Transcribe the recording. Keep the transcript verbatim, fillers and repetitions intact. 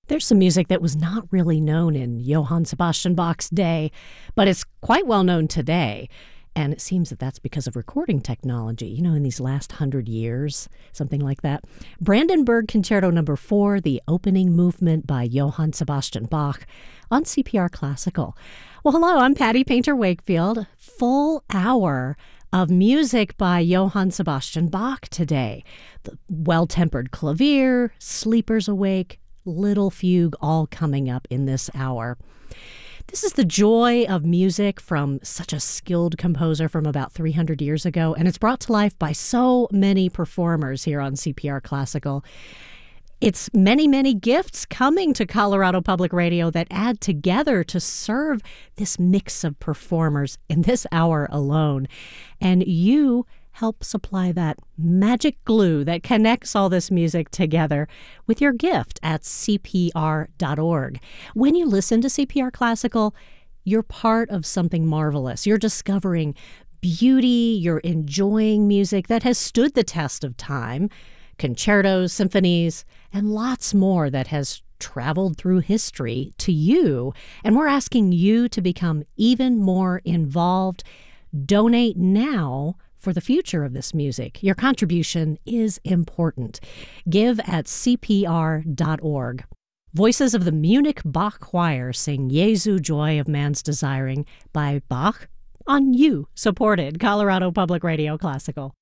There's some music that was not really known in Johann Sebastian Bach's day, but it's quite well known today. And it seems that that's because of recording technology, you know, in these last hundred years, something like that. Brandenburg Concerto Number Four, the opening movement by Johann Sebastian Bach on C P R Classical. Well, hello, I'm Patty Painter Wakefield. Full hour of music by Johann Sebastian Bach today. The Well-Tempered Clavier, Sleepers Awake, Little Fugue, all coming up in this hour. This is the joy of music from such a skilled composer from about three hundred years ago, and it's brought to life by so many performers here on C P R Classical. It's many, many gifts coming to Colorado Public Radio that add together to serve this mix of performers in this hour alone. And you help supply that magic glue that connects all this music together with your gift at C P R dot org. When you listen to C P R Classical, you're part of something marvelous. You're discovering beauty, you're enjoying music that has stood the test of time, concertos, symphonies, and lots more that has traveled through history to you. And we're asking you to become even more involved. Donate now for the future of this music. Your contribution is important. Give at C P R dot org. Voices of the Munich Bach Choir sing Jesu Joy of Man's Desiring by Bach on you-supported Colorado Public Radio Classical.